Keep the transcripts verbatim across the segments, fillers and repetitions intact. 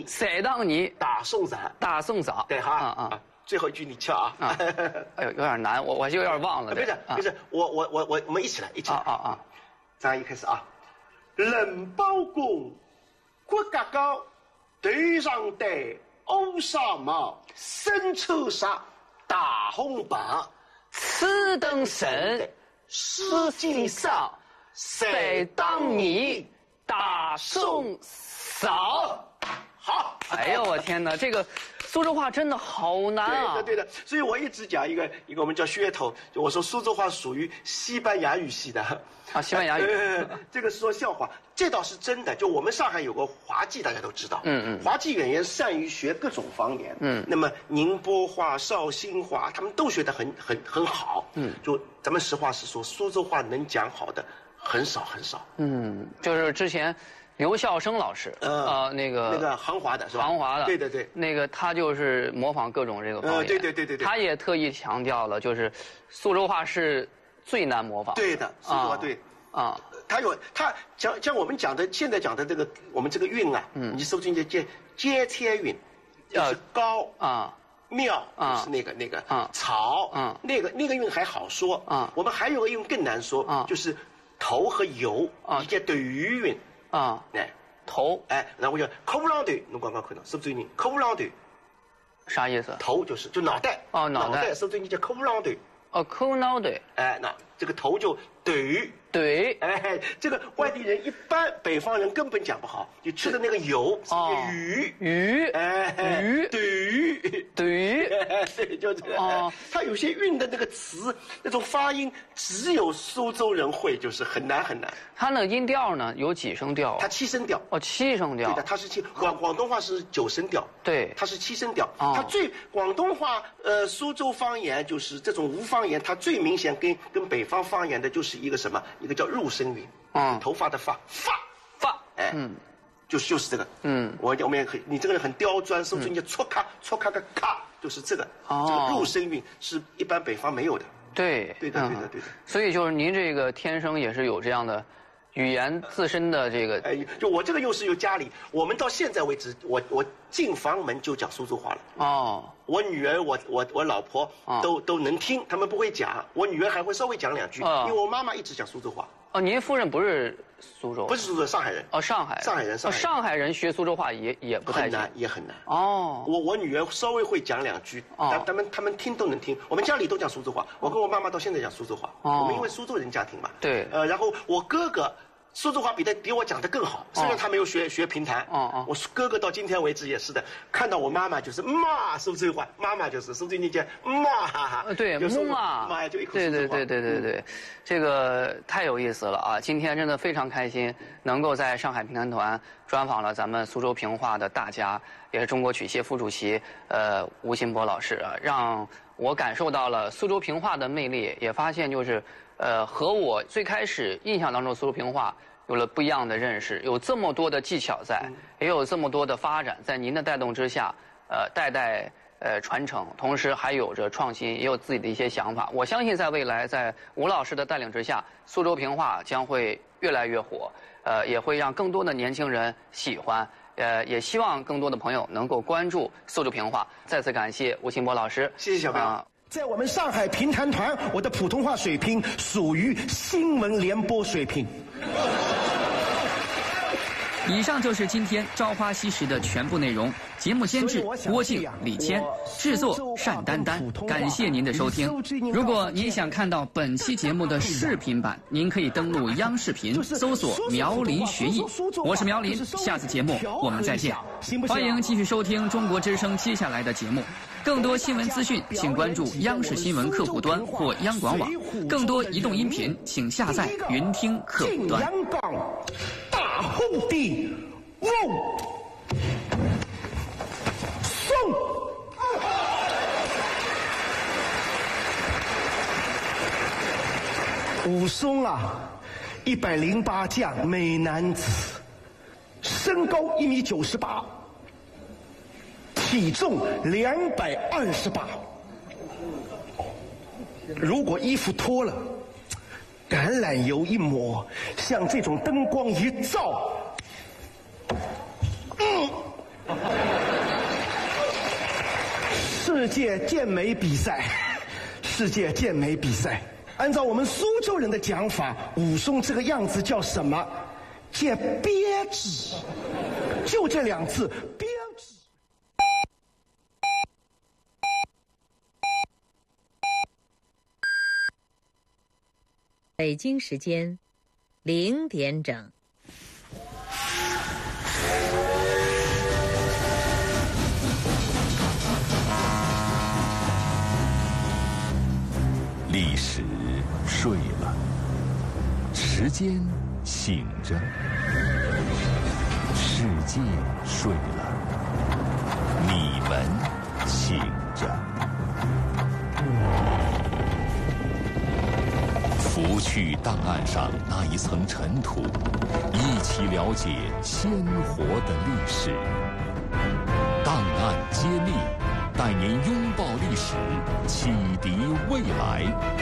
塞当你大宋伞， 大宋嫂。 对哈啊啊。 最后一句你敲啊！ 啊，哎呦，有点难，我我就有点忘了。 没事没事，我我我我我们一起来，一起来啊啊啊！ 咱一开始啊，人保公，国家高，头上戴乌纱帽，身穿纱大红榜， 此等神，诗经上，塞当你大宋嫂。 好， 哎呦我天哪，这个苏州话真的好难啊！ 对的对的，所以我一直讲一个一个我们叫噱头，就我说苏州话属于西班牙语系的啊，西班牙语。 呃，这个是说笑话，这倒是真的。就我们上海有个滑稽，大家都知道， 嗯嗯， 滑稽演员善于学各种方言，嗯，那么宁波话、绍兴话，他们都学得很很很好，嗯，就咱们实话实说，苏州话能讲好的很少很少， 嗯，就是之前。刘孝生老师，呃，呃那个那个杭华的是吧？ 杭华的， 对对对， 那个他就是模仿各种这个方言， 呃，对对对对对， 他也特意强调了，就是苏州话是最难模仿。 对的，苏州话对啊，他有他像像我们讲的现在讲的这个我们这个韵啊，嗯，你搜进去接接切韵，就是高啊。庙就是那个那个啊，草啊，那个那个韵还好说啊。我们还有个韵更难说啊，就是头和油啊，接对语韵。啊，哎， 头， 哎，然后我就口不啷对，侬刚刚看到是不是？你口不啷对， 啥意思？ 头就是就脑袋， 哦，脑袋， 是不是？你叫口不啷对， 哦，口脑袋， 哎，那这个头就对， 对， 哎，这个外地人一般北方人根本讲不好，就吃的那个油， 哦， 鱼， 鱼， 哎， 鱼， 对鱼， 对鱼， 对，就这个， 哦， 它有些韵的那个词，那种发音只有苏州人会，就是很难很难。 它那个音调呢，有几声调？ 它七声调。 哦，七声调。 对的，它是七广广东话是九声调。 对， 它是七声调。 哦， 它最广东话呃苏州方言就是这种无方言，它最明显跟跟北方方言的就是一个什么？一个叫入声韵。嗯，头发的发发发， 哎，嗯，就是就是这个。嗯，我我们也可以，你这个人很刁钻，说出你戳咔戳咔个咔，就是这个。哦，这个入声韵是一般北方没有的。 对， 对的，对的，对的。 所以就是您这个天生也是有这样的语言自身的这个。 哎，就我这个又是由家里，我们到现在为止，我我进房门就讲苏州话了。哦，我女儿、我我我老婆都都能听，他们不会讲，我女儿还会稍微讲两句，因为我妈妈一直讲苏州话。 哦，您夫人不是苏州？ 不是苏州，上海人。 哦，上海， 上海人，上海人。 上海人学苏州话也也不太很难，也很难。 哦， 我我女儿稍微会讲两句，他他们他们听都能听。我们家里都讲苏州话，我跟我妈妈到现在讲苏州话。哦，我们因为苏州人家庭嘛。 对。 呃，然后我哥哥。苏州话比他比我讲的更好，虽然他没有学学评弹。哦哦，我哥哥到今天为止也是的，看到我妈妈就是妈苏州话，妈妈就是苏州人讲妈哈哈。 对，妈妈就一口对对对对对对，这个太有意思了啊！今天真的非常开心，能够在上海评弹团专访了咱们苏州评话的大家，也是中国曲协副主席呃吴新波老师啊，让我感受到了苏州评话的魅力，也发现就是呃和我最开始印象当中苏州评话有了不一样的认识，有这么多的技巧在，也有这么多的发展，在您的带动之下，呃，代代呃传承，同时还有着创新，也有自己的一些想法。我相信在未来，在吴老师的带领之下，苏州评话将会越来越火，呃，也会让更多的年轻人喜欢，呃，也希望更多的朋友能够关注苏州评话。再次感谢吴新波老师， 谢谢小朋友。呃在我们上海评弹团，我的普通话水平属于新闻联播水平。 以上就是今天《朝花夕拾》的全部内容。节目监制郭靖、李谦，制作单丹丹。感谢您的收听。如果您想看到本期节目的视频版，您可以登录央视频搜索“苗林学艺”。我是苗林，下次节目我们再见。欢迎继续收听中国之声接下来的节目。更多新闻资讯，请关注央视新闻客户端或央广网。更多移动音频，请下载云听客户端。 阳岗大红地翁送。武松啊，一百零八将，美男子，身高一米九十八，体重两百二十八。如果衣服脱了，橄榄油一抹，像这种灯光一照，嗯。 世界健美比赛，世界健美比赛，按照我们苏州人的讲法，武松这个样子叫什么？叫憋指，就这两字，憋指。 北京时间零点整。 历史睡了，时间醒着，世界睡了，你们醒着。拂去档案上那一层尘土，一起了解鲜活的历史。档案揭秘，带您拥抱历史，启迪未来。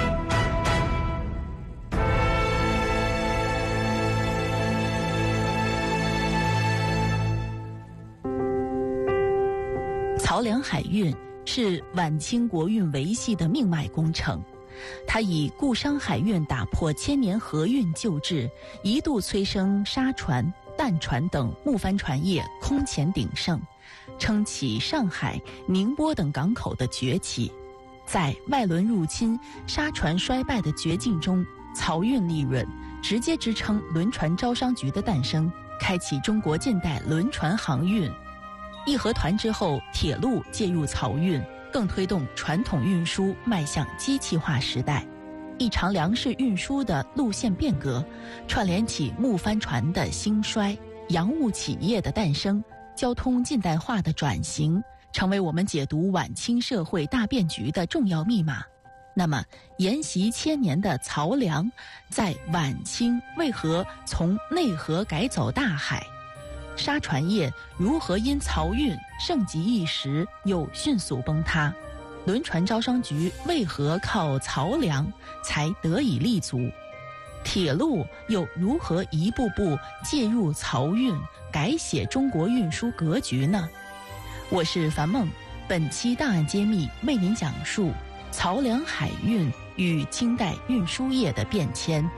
漕粮海运是晚清国运维系的命脉工程，它以固商海运打破千年河运旧制，一度催生沙船、淡船等木帆船业空前鼎盛，撑起上海、宁波等港口的崛起。在外轮入侵、沙船衰败的绝境中，漕运利润直接支撑轮船招商局的诞生，开启中国近代轮船航运。义和团之后，铁路介入漕运，更推动传统运输迈向机器化时代。一场粮食运输的路线变革，串联起木帆船的兴衰、洋务企业的诞生、交通近代化的转型，成为我们解读晚清社会大变局的重要密码。那么，沿袭千年的漕粮，在晚清为何从内河改走大海？沙船业如何因漕运盛极一时又迅速崩塌？轮船招商局为何靠漕粮才得以立足？铁路又如何一步步介入漕运，改写中国运输格局呢？我是樊梦，本期档案揭秘为您讲述漕粮海运与清代运输业的变迁。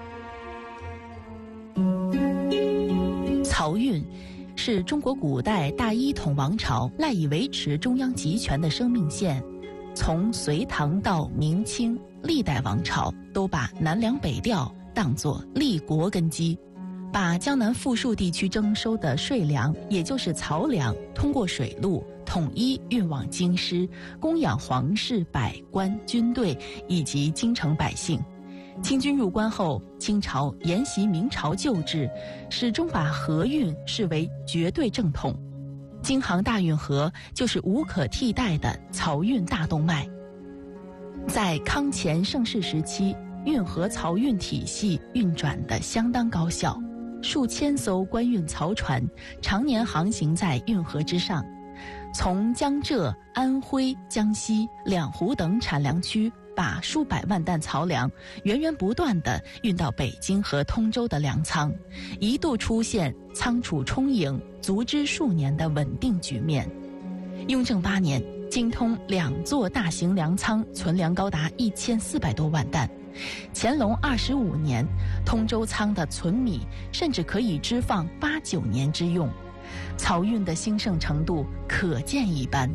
漕运是中国古代大一统王朝赖以维持中央集权的生命线。从隋唐到明清，历代王朝都把南粮北调当作立国根基，把江南富庶地区征收的税粮，也就是漕粮，通过水路统一运往京师，供养皇室、百官、军队以及京城百姓。清军入关后，清朝沿袭明朝旧制，始终把河运视为绝对正统。京杭大运河就是无可替代的漕运大动脉。在康乾盛世时期，运河漕运体系运转得相当高效，数千艘官运漕船常年航行在运河之上，从江浙、安徽、江西、两湖等产粮区，把数百万担漕粮源源不断地运到北京和通州的粮仓，一度出现仓储充盈、足之数年的稳定局面。雍正八年，京通两座大型粮仓存粮高达一千四百多万担。乾隆二十五年，通州仓的存米甚至可以支放八九年之用，漕运的兴盛程度可见一斑。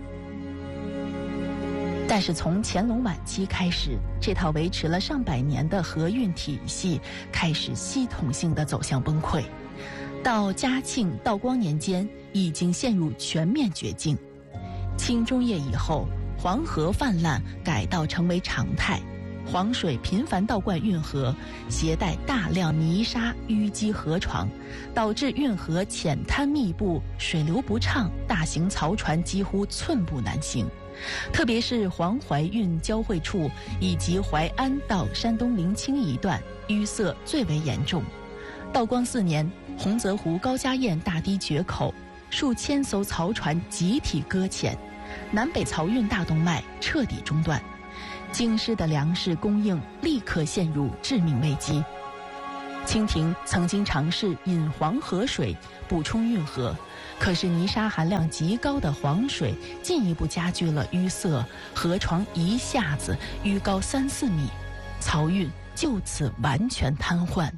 但是从乾隆晚期开始，这套维持了上百年的河运体系开始系统性的走向崩溃，到嘉庆、道光年间已经陷入全面绝境。清中叶以后，黄河泛滥改道成为常态，黄水频繁倒灌运河，携带大量泥沙淤积河床，导致运河浅滩密布，水流不畅，大型漕船几乎寸步难行。特别是黄淮运交汇处以及淮安到山东临清一段，淤塞最为严重。道光四年，洪泽湖高家堰大堤决口，数千艘漕船集体搁浅，南北漕运大动脉彻底中断，京师的粮食供应立刻陷入致命危机。 清廷曾经尝试引黄河水补充运河，可是泥沙含量极高的黄水进一步加剧了淤塞，河床一下子淤高三四米，漕运就此完全瘫痪。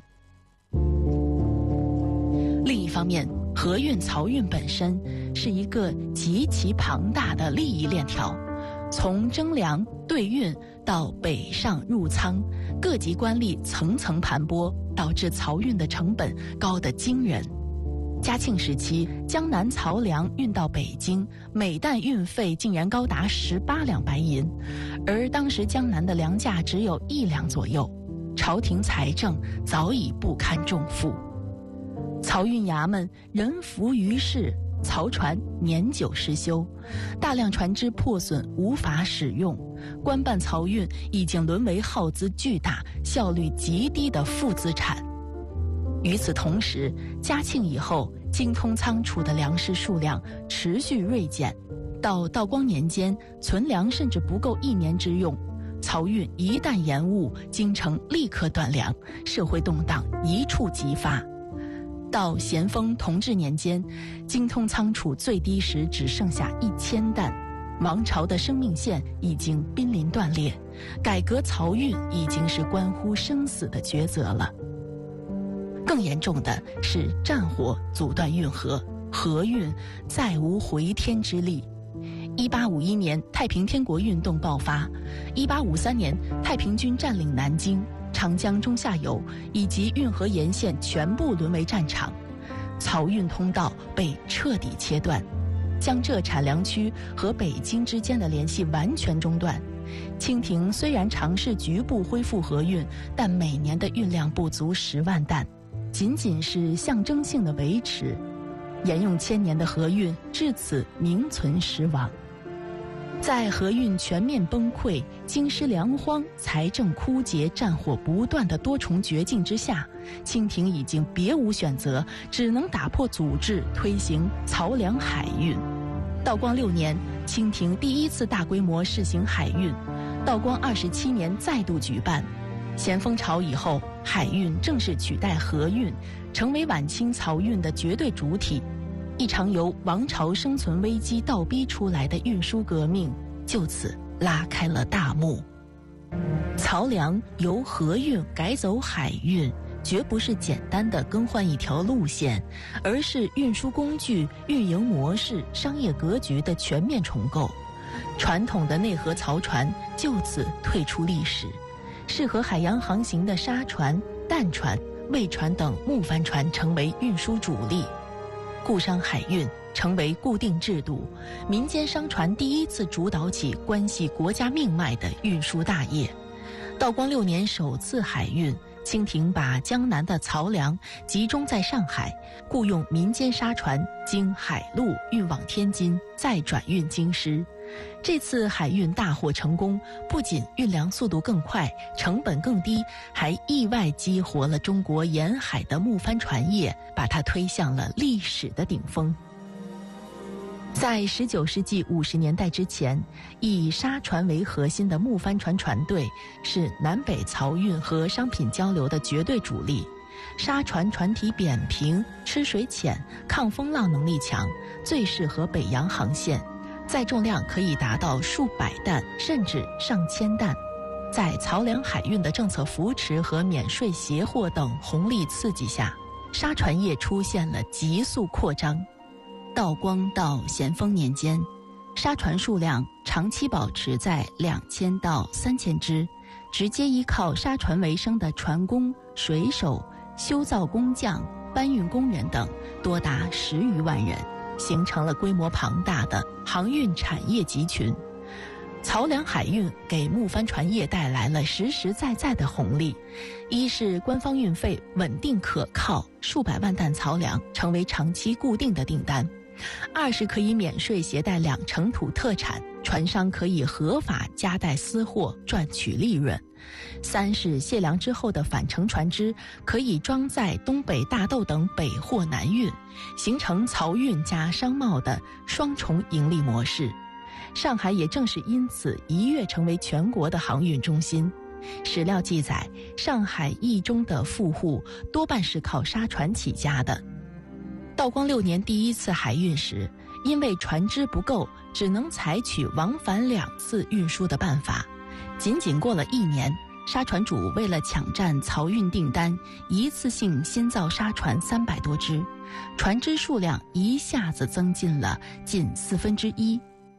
另一方面，河运漕运本身是一个极其庞大的利益链条，从征粮对运到北上入仓，各级官吏层层盘剥，导致漕运的成本高得惊人。嘉庆时期，江南漕粮运到北京，每担运费竟然高达十八两白银，而当时江南的粮价只有一两左右，朝廷财政早已不堪重负。漕运衙门人浮于事，漕船年久失修，大量船只破损无法使用，官办漕运已经沦为耗资巨大、效率极低的负资产。与此同时，嘉庆以后，京通仓储的粮食数量持续锐减，到道光年间，存粮甚至不够一年之用。漕运一旦延误，京城立刻断粮，社会动荡一触即发。到咸丰同治年间，京通仓储最低时只剩下一千担，王朝的生命线已经濒临断裂，改革漕运已经是关乎生死的抉择了。更严重的是战火阻断运河，河运再无回天之力。一八五一年，太平天国运动爆发；一八五三年，太平军占领南京。长江中下游以及运河沿线全部沦为战场，漕运通道被彻底切断，江浙产粮区和北京之间的联系完全中断。清廷虽然尝试局部恢复河运，但每年的运量不足十万担，仅仅是象征性的维持，沿用千年的河运至此名存实亡。在河运全面崩溃、京师粮荒、财政枯竭、战火不断的多重绝境之下，清廷已经别无选择，只能打破祖制，推行漕粮海运。道光六年，清廷第一次大规模试行海运；道光二十七年再度举办。咸丰朝以后，海运正式取代河运，成为晚清漕运的绝对主体。一场由王朝生存危机倒逼出来的运输革命就此拉开了大幕。漕粮由河运改走海运，绝不是简单的更换一条路线，而是运输工具、运营模式、商业格局的全面重构。传统的内河漕船就此退出历史，适合海洋航行的沙船、担船、卫船等木帆船成为运输主力。固商海运成为固定制度，民间商船第一次主导起关系国家命脉的运输大业。道光六年首次海运，清廷把江南的漕粮集中在上海，雇用民间沙船经海路运往天津，再转运京师。这次海运大获成功，不仅运粮速度更快，成本更低，还意外激活了中国沿海的木帆船业，把它推向了历史的顶峰。在十九世纪五十年代之前，以沙船为核心的木帆船船队是南北漕运和商品交流的绝对主力。沙船船体扁平，吃水浅，抗风浪能力强，最适合北洋航线，载重量可以达到数百担甚至上千担。在漕粮海运的政策扶持和免税协货等红利刺激下，沙船业出现了急速扩张。道光到咸丰年间，沙船数量长期保持在两千到三千只，直接依靠沙船为生的船工、水手、修造工匠、搬运工人等多达十余万人，形成了规模庞大的航运产业集群。漕粮海运给木帆船业带来了实实在在的红利，一是官方运费稳定可靠，数百万担漕粮成为长期固定的订单；二是可以免税携带两成土特产，船商可以合法夹带私货赚取利润；三是卸粮之后的返程船只可以装载东北大豆等北货南运，形成漕运加商贸的双重盈利模式。上海也正是因此一跃成为全国的航运中心， 史料记载，上海驿中的富户多半是靠沙船起家的。道光六年第一次海运时，因为船只不够，只能采取往返两次运输的办法。仅仅过了一年，沙船主为了抢占漕运订单，一次性新造沙船三百多只，船只数量一下子增进了近四分之一。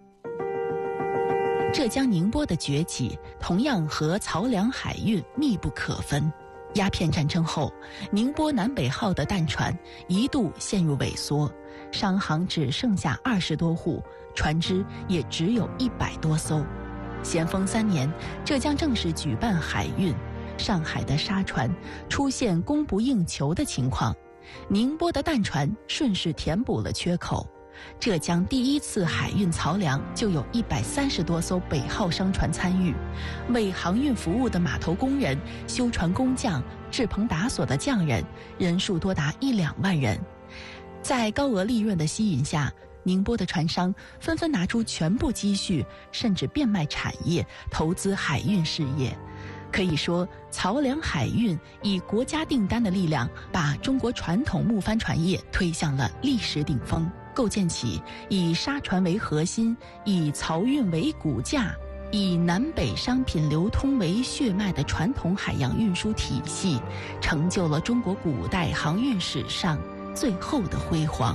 浙江宁波的崛起同样和漕粮海运密不可分。鸦片战争后，宁波南北号的淡船一度陷入萎缩，商行只剩下二十多户，船只也只有一百多艘。咸丰三年，浙江正式举办海运，上海的沙船出现供不应求的情况，宁波的淡船顺势填补了缺口。浙江第一次海运漕粮就有一百三十多艘北号商船参与，为航运服务的码头工人、修船工匠、制棚打锁的匠人人数多达一两万人。在高额利润的吸引下，宁波的船商纷纷拿出全部积蓄，甚至变卖产业，投资海运事业。可以说，漕粮海运以国家订单的力量，把中国传统木帆船业推向了历史顶峰，构建起以沙船为核心、以漕运为骨架、以南北商品流通为血脉的传统海洋运输体系，成就了中国古代航运史上最后的辉煌。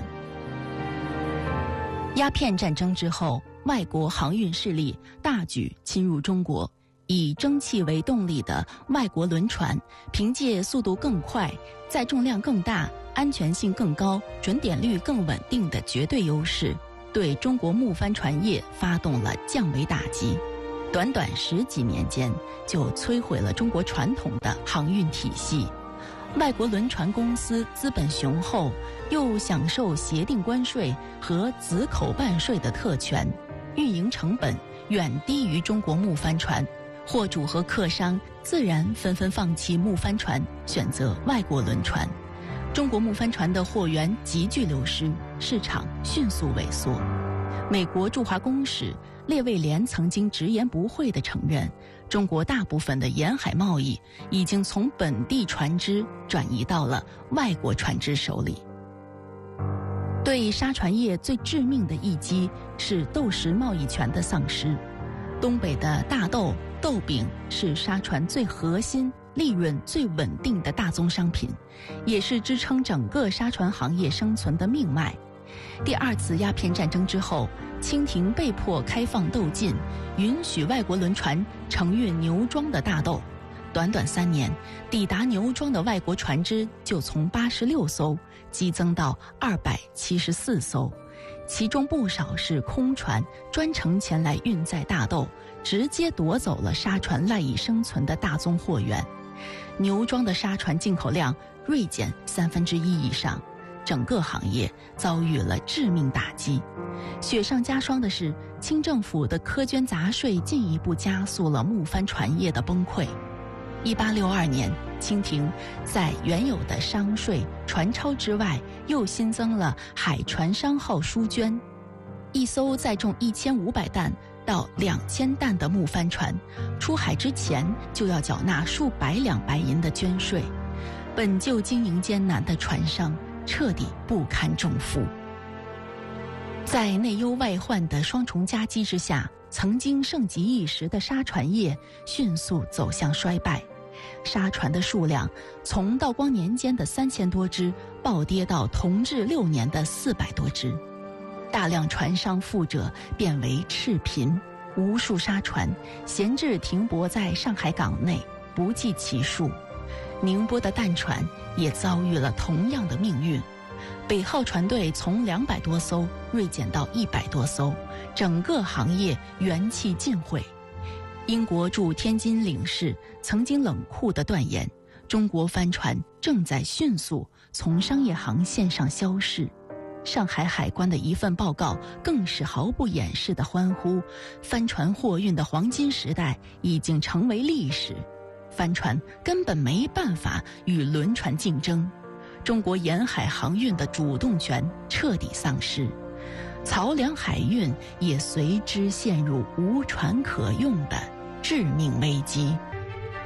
鸦片战争之后，外国航运势力大举侵入中国，以蒸汽为动力的外国轮船，凭借速度更快、载重量更大、安全性更高、准点率更稳定的绝对优势，对中国木帆船业发动了降维打击。短短十几年间，就摧毁了中国传统的航运体系。外国轮船公司资本雄厚，又享受协定关税和子口办税的特权，运营成本远低于中国木帆船，货主和客商自然纷纷放弃木帆船，选择外国轮船。中国木帆船的货源急剧流失，市场迅速萎缩。美国驻华公使列卫廉曾经直言不讳地承认，中国大部分的沿海贸易已经从本地船只转移到了外国船只手里。对沙船业最致命的一击是豆食贸易权的丧失。东北的大豆、豆饼是沙船最核心、利润最稳定的大宗商品，也是支撑整个沙船行业生存的命脉。第二次鸦片战争之后，清廷被迫开放豆禁，允许外国轮船承运牛庄的大豆。短短三年，抵达牛庄的外国船只就从八十六艘激增到二百七十四艘，其中不少是空船，专程前来运载大豆，直接夺走了沙船赖以生存的大宗货源。牛庄的沙船进口量锐减三分之一以上，整个行业遭遇了致命打击。雪上加霜的是，清政府的苛捐杂税进一步加速了木帆船业的崩溃。一八六二年，清廷在原有的商税、船钞之外，又新增了海船商号书捐。一艘载重一千五百担到两千担的木帆船，出海之前就要缴纳数百两白银的捐税。本就经营艰难的船商彻底不堪重负。在内忧外患的双重夹击之下，曾经盛极一时的沙船业迅速走向衰败。沙船的数量从道光年间的三千多只暴跌到同治六年的四百多只，大量船商富者变为赤贫，无数沙船闲置停泊在上海港内，不计其数。宁波的淡船也遭遇了同样的命运，北号船队从两百多艘锐减到一百多艘，整个行业元气尽毁。英国驻天津领事曾经冷酷地断言，中国帆船正在迅速从商业航线上消逝。上海海关的一份报告更是毫不掩饰地欢呼，帆船货运的黄金时代已经成为历史，帆船根本没办法与轮船竞争，中国沿海航运的主动权彻底丧失，漕粮海运也随之陷入无船可用的致命危机。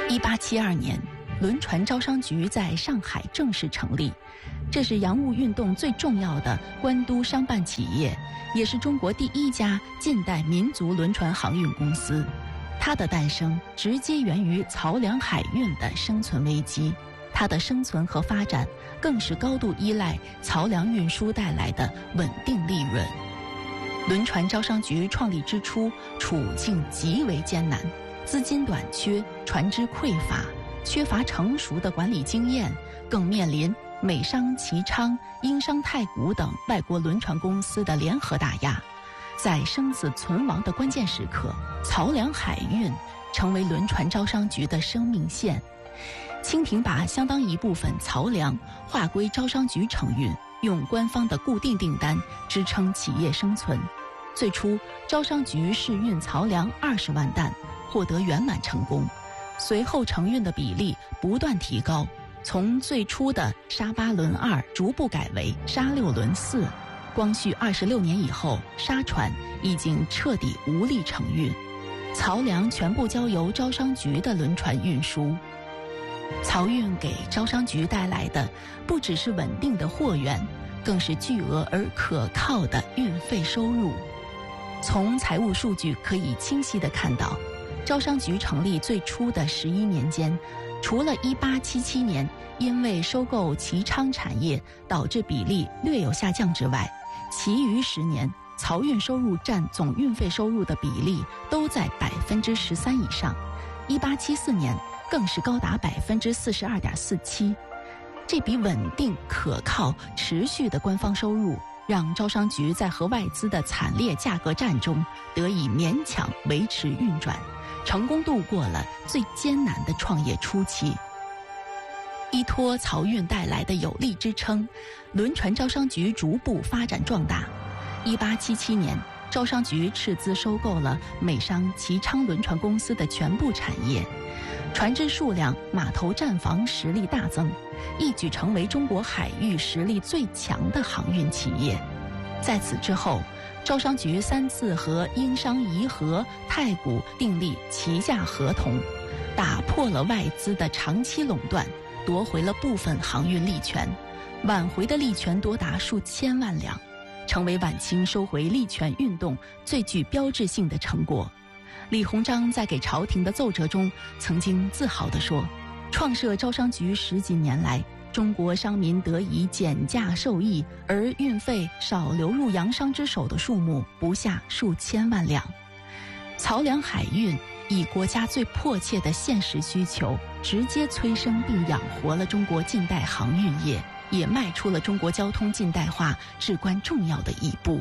一八七二年，轮船招商局在上海正式成立，这是洋务运动最重要的官督商办企业，也是中国第一家近代民族轮船航运公司。它的诞生直接源于漕粮海运的生存危机，它的生存和发展更是高度依赖漕粮运输带来的稳定利润。轮船招商局创立之初，处境极为艰难，资金短缺，船只匮乏，缺乏成熟的管理经验，更面临美商齐昌、英商太古等外国轮船公司的联合打压。在生死存亡的关键时刻，漕粮海运成为轮船招商局的生命线。清廷把相当一部分漕粮划归招商局承运，用官方的固定订单支撑企业生存。最初，招商局试运漕粮二十万担，获得圆满成功。随后承运的比例不断提高，从最初的沙八轮二逐步改为沙六轮四。光绪二十六年以后，沙船已经彻底无力承运，漕粮全部交由招商局的轮船运输。漕运给招商局带来的不只是稳定的货源，更是巨额而可靠的运费收入。从财务数据可以清晰地看到，招商局成立最初的十一年间，除了一八七七年因为收购齐昌产业导致比例略有下降之外，其余十年漕运收入占总运费收入的比例都在百分之十三以上，一八七四年更是高达百分之四十二点四七。这笔稳定、可靠、持续的官方收入，让招商局在和外资的惨烈价格战中得以勉强维持运转，成功度过了最艰难的创业初期。依托漕运带来的有力支撑，轮船招商局逐步发展壮大。一八七七年，招商局斥资收购了美商齐昌轮船公司的全部产业，船只数量、码头站房实力大增，一举成为中国海域实力最强的航运企业。在此之后，招商局三次和英商怡和、太古订立齐价合同，打破了外资的长期垄断，夺回了部分航运利权，挽回的利权多达数千万两，成为晚清收回利权运动最具标志性的成果。李鸿章在给朝廷的奏折中曾经自豪地说，创设招商局十几年来，中国商民得以减价受益，而运费少流入洋商之手的数目不下数千万两。漕粮海运以国家最迫切的现实需求，直接催生并养活了中国近代航运业，也迈出了中国交通近代化至关重要的一步。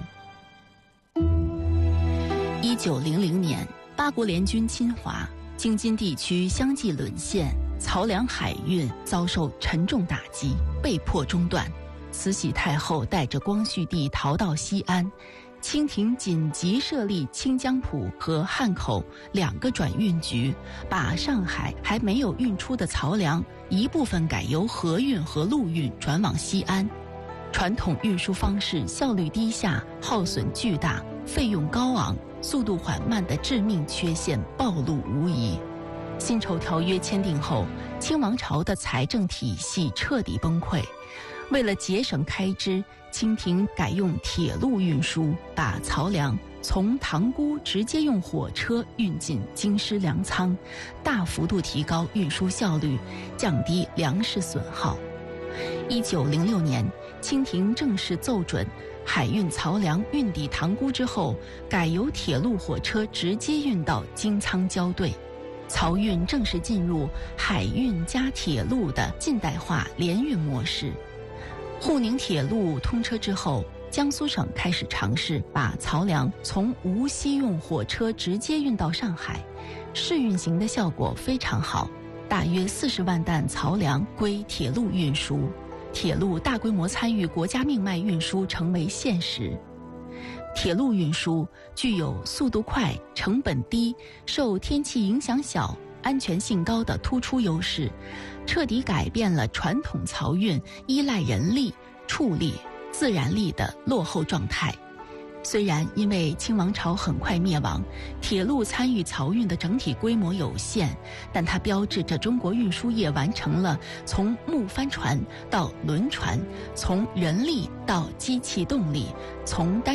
一九零零年，八国联军侵华，京津地区相继沦陷，漕粮海运遭受沉重打击，被迫中断。慈禧太后带着光绪帝逃到西安，清廷紧急设立清江浦和汉口两个转运局，把上海还没有运出的漕粮一部分改由河运和陆运转往西安。传统运输方式效率低下，耗损巨大，费用高昂，速度缓慢的致命缺陷暴露无遗。辛丑条约签订后，清王朝的财政体系彻底崩溃。为了节省开支，清廷改用铁路运输，把漕粮从塘沽直接用火车运进京师粮仓，大幅度提高运输效率，降低粮食损耗。一九零六年，清廷正式奏准，海运漕粮运抵塘沽之后，改由铁路火车直接运到京仓交兑。漕运正式进入海运加铁路的近代化联运模式。沪宁铁路通车之后，江苏省开始尝试把漕粮从无锡用火车直接运到上海，试运行的效果非常好，大约四十万担漕粮归铁路运输，铁路大规模参与国家命脉运输成为现实。铁路运输具有速度快、成本低、受天气影响小、安全性高的突出优势，彻底改变了传统漕运依赖人力、畜力、自然力的落后状态。 虽然因为清王朝很快灭亡，铁路参与漕运的整体规模有限，但它标志着中国运输业完成了从木帆船到轮船，从人力到机器动力，从单